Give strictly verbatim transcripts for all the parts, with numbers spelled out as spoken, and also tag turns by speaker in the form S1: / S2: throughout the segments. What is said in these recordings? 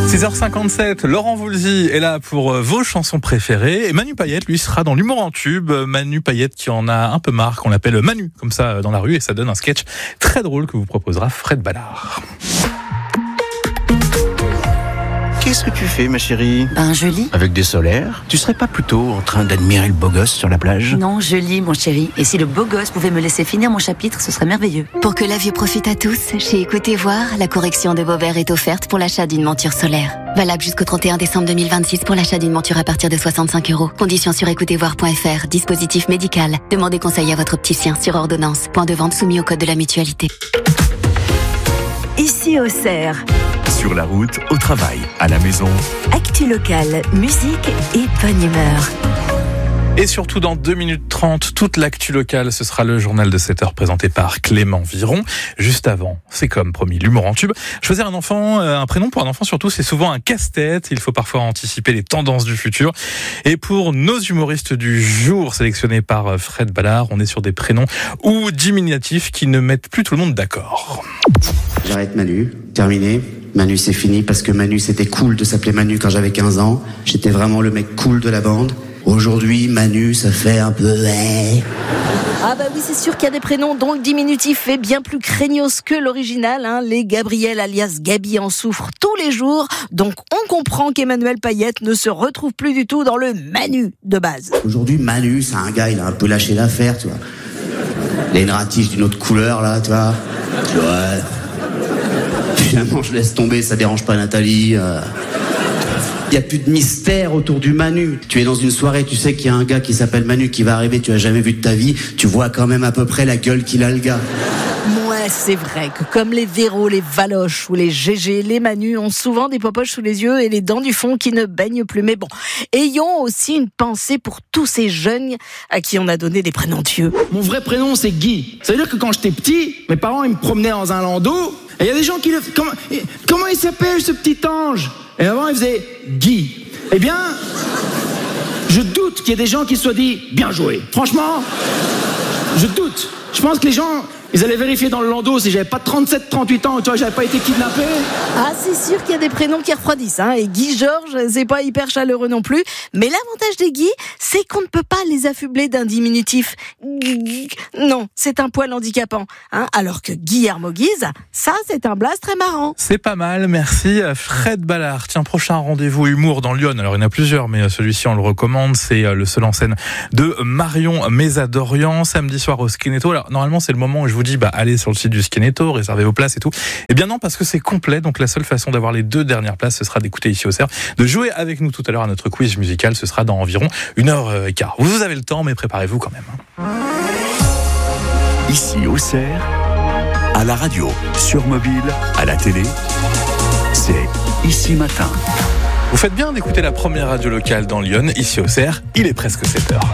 S1: six heures cinquante-sept, Laurent Voulzy est là pour vos chansons préférées. Et Manu Payette, lui, sera dans l'humour en tube. Manu Payette qui en a un peu marre, qu'on l'appelle Manu, comme ça, dans la rue. Et ça donne un sketch très drôle que vous proposera Fred Ballard.
S2: Qu'est-ce que tu fais, ma chérie ?
S3: Ben, je lis.
S2: Avec des solaires ? Tu serais pas plutôt en train d'admirer le beau gosse sur la plage ?
S3: Non, je lis, mon chéri. Et si le beau gosse pouvait me laisser finir mon chapitre, ce serait merveilleux.
S4: Pour que la vue profite à tous, chez Écoutez Voir, la correction de vos verres est offerte pour l'achat d'une monture solaire. Valable jusqu'au trente et un décembre deux mille vingt-six pour l'achat d'une monture à partir de soixante-cinq euros. Conditions sur écoutez voir point f r. Dispositif médical. Demandez conseil à votre opticien sur ordonnance. Point de vente soumis au code de la mutualité.
S5: Ici Auxerre.
S6: Sur la route, au travail, à la maison.
S5: Actu locale, musique et bonne humeur.
S1: Et surtout dans deux minutes trente, toute l'actu locale, ce sera le journal de sept heures présenté par Clément Viron. Juste avant, c'est comme promis, l'humour en tube. Choisir un enfant, un prénom pour un enfant surtout, c'est souvent un casse-tête. Il faut parfois anticiper les tendances du futur. Et pour nos humoristes du jour, sélectionnés par Fred Ballard, on est sur des prénoms ou diminutifs qui ne mettent plus tout le monde d'accord.
S7: J'arrête Manu, terminé. Manu c'est fini parce que Manu c'était cool de s'appeler Manu quand j'avais quinze ans. J'étais vraiment le mec cool de la bande. Aujourd'hui Manu ça fait un peu...
S8: Ah bah oui, c'est sûr qu'il y a des prénoms dont le diminutif est bien plus craignos que l'original. Hein. Les Gabriel alias Gabi en souffrent tous les jours. Donc on comprend qu'Emmanuel Payette ne se retrouve plus du tout dans le Manu de base.
S7: Aujourd'hui Manu c'est un gars, il a un peu lâché l'affaire, tu vois. Il a une ratiche d'une autre couleur là, tu vois. Ouais. Finalement, je laisse tomber, ça dérange pas Nathalie. Euh... Il n'y a plus de mystère autour du Manu. Tu es dans une soirée, tu sais qu'il y a un gars qui s'appelle Manu qui va arriver, tu l'as jamais vu de ta vie, tu vois quand même à peu près la gueule qu'il a le gars.
S8: Ouais, c'est vrai que comme les Véro, les Valoche ou les G G, les Manu ont souvent des popoches sous les yeux et les dents du fond qui ne baignent plus. Mais bon, ayons aussi une pensée pour tous ces jeunes à qui on a donné des prénoms dieux.
S9: Mon vrai prénom, c'est Guy. Ça veut dire que quand j'étais petit, mes parents ils me promenaient dans un landau et il y a des gens qui le... Comment, comment il s'appelle ce petit ange ? Et avant, il faisait Guy. Eh bien, je doute qu'il y ait des gens qui se soient dit bien joué. Franchement, je doute. Je pense que les gens, ils allaient vérifier dans le landau si j'avais pas trente-sept trente-huit ans et toi, j'avais pas été kidnappé.
S8: Ah, c'est sûr qu'il y a des prénoms qui refroidissent, hein. Et Guy Georges, c'est pas hyper chaleureux non plus. Mais l'avantage des Guy, c'est qu'on ne peut pas les affubler d'un diminutif. Non, c'est un poil handicapant, hein. Alors que Guillermo Guise, ça, c'est un blaze très marrant.
S1: C'est pas mal, merci Fred Ballard. Tiens, prochain rendez-vous humour dans Lyon. Alors, il y en a plusieurs, mais celui-ci, on le recommande. C'est le seul en scène de Marion Mézadorian, samedi soir au Skinetto. Alors, normalement, c'est le moment où je vous dis, bah, allez sur le site du Skinetto, réservez vos places et tout. Eh bien non, parce que c'est complet. Donc, la seule façon d'avoir les deux dernières places, ce sera d'écouter ici au Cerf, de jouer avec nous tout à l'heure à notre quiz musical. Ce sera dans environ une heure et quart. Vous avez le temps, mais préparez-vous quand même.
S6: Ici au Cerf, à la radio, sur mobile, à la télé, c'est Ici Matin.
S1: Vous faites bien d'écouter la première radio locale dans Lyon, ici au Cerf. Il est presque sept heures.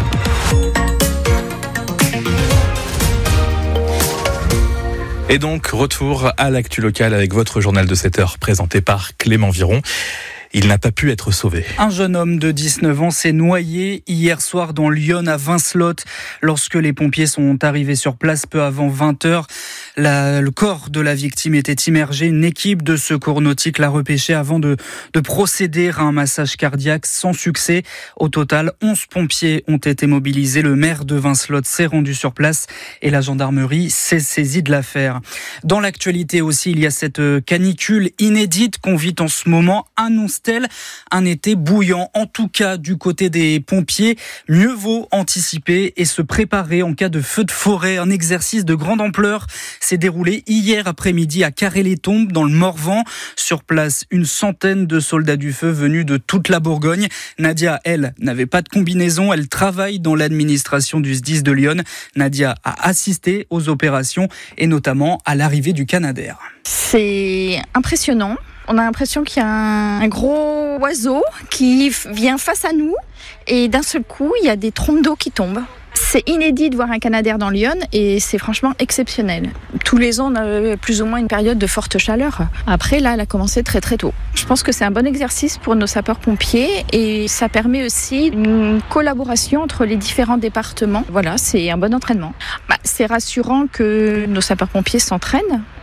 S1: Et donc, retour à l'actu locale avec votre journal de sept heures présenté par Clément Viron. Il n'a pas pu être sauvé.
S10: Un jeune homme de dix-neuf ans s'est noyé hier soir dans Lyon à Vincelotte. Lorsque les pompiers sont arrivés sur place peu avant vingt heures, la, le corps de la victime était immergé. Une équipe de secours nautique l'a repêché avant de, de procéder à un massage cardiaque sans succès. Au total, onze pompiers ont été mobilisés. Le maire de Vincelotte s'est rendu sur place et la gendarmerie s'est saisie de l'affaire. Dans l'actualité aussi, il y a cette canicule inédite qu'on vit en ce moment. Annonce-t-elle un été bouillant? En tout cas, du côté des pompiers, mieux vaut anticiper et se préparer en cas de feu de forêt. Un exercice de grande ampleur s'est déroulé hier après-midi à Carré-les-Tombes, dans le Morvan. Sur place, une centaine de soldats du feu venus de toute la Bourgogne. Nadia, elle, n'avait pas de combinaison. Elle travaille dans l'administration du S D I S de Lyon. Nadia a assisté aux opérations et notamment à l'arrivée du Canadair.
S11: C'est impressionnant. On a l'impression qu'il y a un gros oiseau qui vient face à nous et d'un seul coup, il y a des trompes d'eau qui tombent. C'est inédit de voir un Canadair dans Lyon et c'est franchement exceptionnel. Tous les ans, on a plus ou moins une période de forte chaleur. Après, là, elle a commencé très très tôt. Je pense que c'est un bon exercice pour nos sapeurs-pompiers et ça permet aussi une collaboration entre les différents départements. Voilà, c'est un bon entraînement. Bah, c'est rassurant que nos sapeurs-pompiers s'entraînent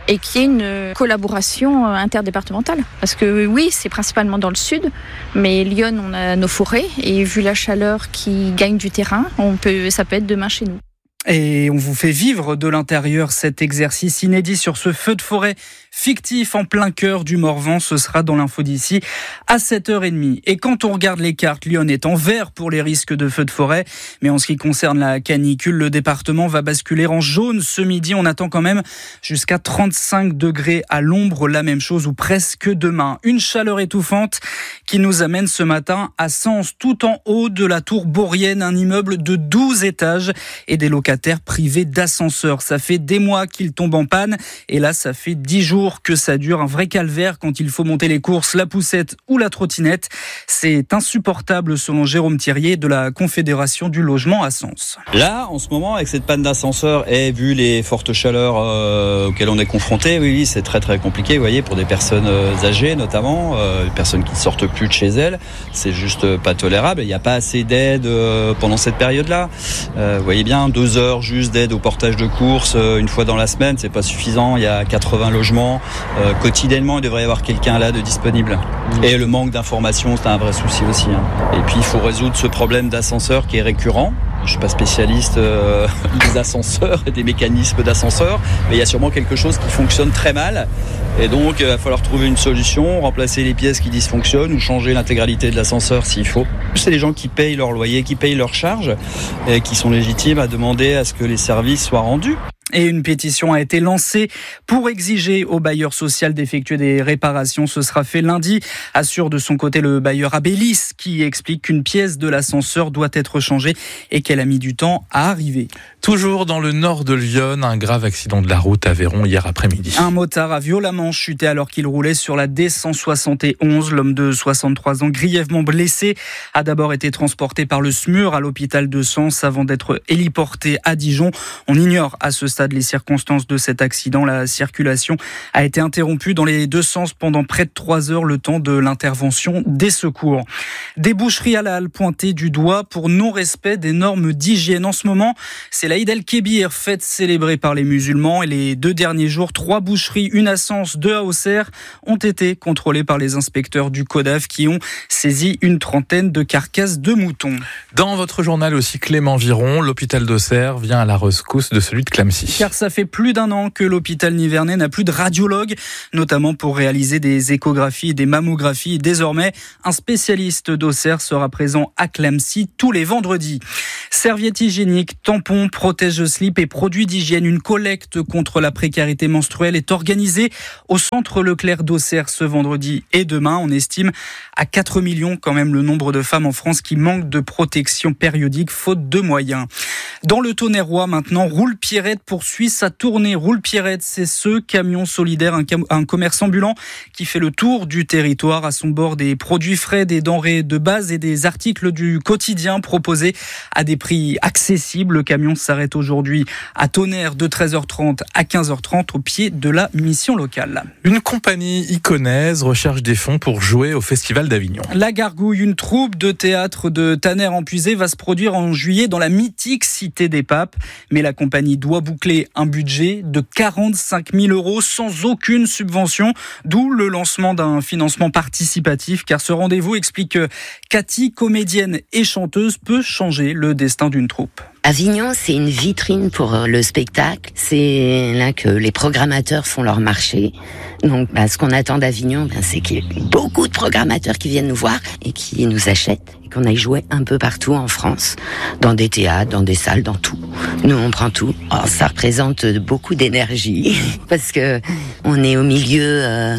S11: et qu'il y ait une collaboration interdépartementale. Parce que oui, c'est principalement dans le sud, mais Lyon, on a nos forêts et vu la chaleur qui gagne du terrain, on peut, ça peut être demain chez nous.
S10: Et on vous fait vivre de l'intérieur cet exercice inédit sur ce feu de forêt fictif en plein cœur du Morvan. Ce sera dans l'info d'ici à sept heures trente. Et quand on regarde les cartes, Lyon est en vert pour les risques de feu de forêt. Mais en ce qui concerne la canicule, le département va basculer en jaune ce midi. On attend quand même jusqu'à trente-cinq degrés à l'ombre, la même chose ou presque demain. Une chaleur étouffante qui nous amène ce matin à Sens, tout en haut de la tour Bourrienne, un immeuble de douze étages et des locataires privés d'ascenseur. Ça fait des mois qu'ils tombent en panne et là, ça fait dix jours que ça dure, un vrai calvaire quand il faut monter les courses, la poussette ou la trottinette. C'est insupportable selon Jérôme Thirier de la Confédération du logement à Sens.
S12: Là, en ce moment, avec cette panne d'ascenseur et vu les fortes chaleurs euh, auxquelles on est confronté, oui, oui, c'est très très compliqué, vous voyez, pour des personnes âgées notamment, euh, des personnes qui ne sortent plus de chez elles, c'est juste pas tolérable. Il n'y a pas assez d'aide euh, pendant cette période-là. Euh, vous voyez bien, deux heures juste d'aide au portage de courses euh, une fois dans la semaine, c'est pas suffisant. Il y a quatre-vingts logements. Euh, quotidiennement, il devrait y avoir quelqu'un là de disponible. Et le manque d'information, c'est un vrai souci aussi. Hein. Et puis, il faut résoudre ce problème d'ascenseur qui est récurrent. Je suis pas spécialiste euh, des ascenseurs et des mécanismes d'ascenseur, mais il y a sûrement quelque chose qui fonctionne très mal. Et donc, il va falloir trouver une solution, remplacer les pièces qui dysfonctionnent ou changer l'intégralité de l'ascenseur s'il faut. C'est les gens qui payent leur loyer, qui payent leurs charges et qui sont légitimes à demander à ce que les services soient rendus.
S10: Et une pétition a été lancée pour exiger au bailleur social d'effectuer des réparations. Ce sera fait lundi, assure de son côté le bailleur Abélis, qui explique qu'une pièce de l'ascenseur doit être changée et qu'elle a mis du temps à arriver.
S1: Toujours dans le nord de Lyon, un grave accident de la route à Véron hier après-midi.
S10: Un motard a violemment chuté alors qu'il roulait sur la D cent soixante et onze. L'homme de soixante-trois ans, grièvement blessé, a d'abord été transporté par le S M U R à l'hôpital de Sens avant d'être héliporté à Dijon. On ignore à ce stade les circonstances de cet accident. La circulation a été interrompue dans les deux sens pendant près de trois heures, le temps de l'intervention des secours. Des boucheries halal pointées du doigt pour non-respect des normes d'hygiène. En ce moment, c'est l'Aïd el-Kébir, fête célébrée par les musulmans. Et les deux derniers jours, trois boucheries, une à Sens, deux à Auxerre, ont été contrôlées par les inspecteurs du CODAF qui ont saisi une trentaine de carcasses de moutons.
S1: Dans votre journal aussi, Clément Viron, l'hôpital d'Auxerre vient à la rescousse de celui de Clamecy.
S10: Car ça fait plus d'un an que l'hôpital nivernais n'a plus de radiologue, notamment pour réaliser des échographies et des mammographies. Désormais, un spécialiste d'Auxerre sera présent à Clamecy tous les vendredis. Serviettes hygiéniques, tampons, protège-slip et produits d'hygiène. Une collecte contre la précarité menstruelle est organisée au centre Leclerc d'Auxerre ce vendredi et demain. On estime à quatre millions quand même le nombre de femmes en France qui manquent de protection périodique faute de moyens. Dans le Tonnerrois maintenant, Roule Pierrette poursuit sa tournée. Roule Pierrette, c'est ce camion solidaire, un, cam- un commerce ambulant qui fait le tour du territoire. À son bord, des produits frais, des denrées de base et des articles du quotidien proposés à des prix accessibles. Le camion s'arrête aujourd'hui à Tonnerre de treize heures trente à quinze heures trente au pied de la mission locale.
S1: Une compagnie iconaise recherche des fonds pour jouer au Festival d'Avignon.
S10: La Gargouille, une troupe de théâtre de Tanner-en-Puisé, va se produire en juillet dans la mythique Cité des Papes. Mais la compagnie doit boucler un budget de quarante-cinq mille euros sans aucune subvention, d'où le lancement d'un financement participatif, car ce rendez-vous explique que Cathy, comédienne et chanteuse, peut changer le destin d'une troupe.
S13: Avignon, c'est une vitrine pour le spectacle. C'est là que les programmateurs font leur marché. Donc, bah, ce qu'on attend d'Avignon, bah, c'est qu'il y ait beaucoup de programmateurs qui viennent nous voir et qui nous achètent. Et qu'on aille jouer un peu partout en France, dans des théâtres, dans des salles, dans tout. Nous, on prend tout. Oh, ça représente beaucoup d'énergie parce que on est au milieu euh,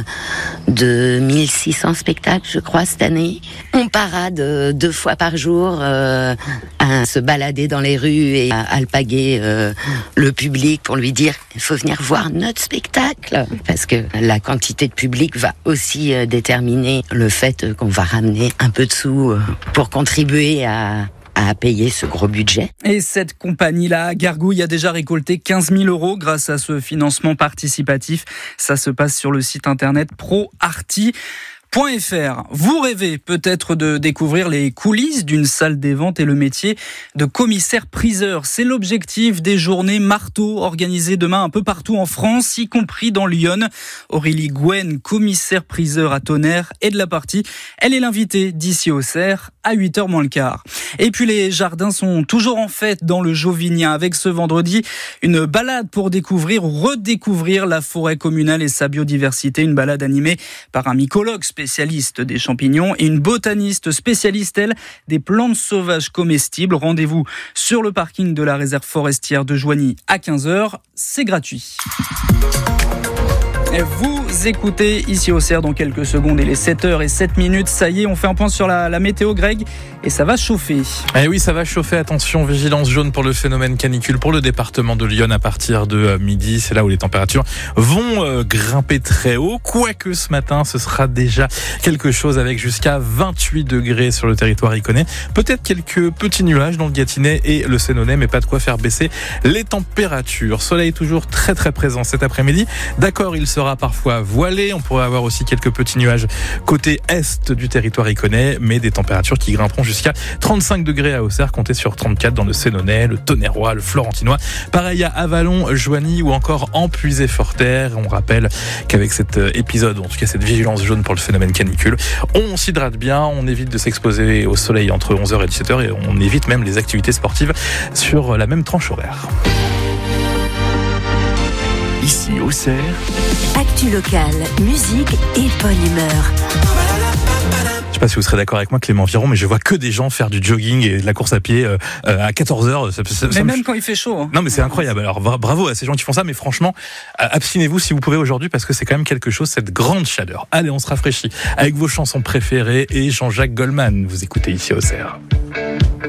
S13: de mille six cents spectacles, je crois, cette année. On parade euh, deux fois par jour euh, à se balader dans les rues et à alpaguer euh, le public pour lui dire il faut venir voir notre spectacle, parce que la quantité de public va aussi euh, déterminer le fait qu'on va ramener un peu de sous euh, pour contribuer à à payer ce gros budget.
S10: Et cette compagnie-là, Gargouille, a déjà récolté quinze mille euros grâce à ce financement participatif. Ça se passe sur le site internet ProArty. point f r. Vous rêvez peut-être de découvrir les coulisses d'une salle des ventes et le métier de commissaire-priseur. C'est l'objectif des journées marteau organisées demain un peu partout en France, y compris dans Lyon. Aurélie Gouin, commissaire-priseur à Tonnerre, est de la partie. Elle est l'invitée d'ici au Cerf à huit heures moins le quart. Et puis les jardins sont toujours en fête dans le Jovinien avec ce vendredi une balade pour découvrir ou redécouvrir la forêt communale et sa biodiversité. Une balade animée par un mycologue spécialiste des champignons et une botaniste spécialiste, elle, des plantes sauvages comestibles. Rendez-vous sur le parking de la réserve forestière de Joigny à quinze heures. C'est gratuit. Vous écoutez ici au Cerf dans quelques secondes et les sept heures sept minutes. Ça y est, on fait un point sur la, la météo, Greg, et ça va chauffer.
S1: Eh oui, ça va chauffer. Attention, vigilance jaune pour le phénomène canicule pour le département de Lyon à partir de euh, midi. C'est là où les températures vont euh, grimper très haut. Quoique ce matin, ce sera déjà quelque chose avec jusqu'à vingt-huit degrés sur le territoire iconais. Peut-être quelques petits nuages dans le Gâtinais et le Sénonais, mais pas de quoi faire baisser les températures. Soleil toujours très très présent cet après-midi. D'accord, il sera parfois voilé, on pourrait avoir aussi quelques petits nuages côté est du territoire iconais, mais des températures qui grimperont jusqu'à trente-cinq degrés à Auxerre, comptez sur trente-quatre dans le Sénonais, le Tonnerrois, le Florentinois, pareil à Avalon, Joigny ou encore Empuisé-Forterre. On rappelle qu'avec cet épisode, ou en tout cas cette vigilance jaune pour le phénomène canicule, on s'hydrate bien, on évite de s'exposer au soleil entre onze heures et dix-sept heures et on évite même les activités sportives sur la même tranche horaire.
S6: Ici au Cerf,
S5: actu locale, musique et bonne humeur.
S1: Je sais pas si vous serez d'accord avec moi, Clément Viron, mais je vois que des gens faire du jogging et de la course à pied euh, à quatorze heures. Ça, ça,
S10: mais
S1: ça
S10: même
S1: me...
S10: quand il fait chaud. Hein.
S1: Non, mais c'est incroyable. Alors bravo à ces gens qui font ça, mais franchement, abstinez-vous si vous pouvez aujourd'hui parce que c'est quand même quelque chose, cette grande chaleur. Allez, on se rafraîchit avec vos chansons préférées et Jean-Jacques Goldman. Vous écoutez ici au Cerf.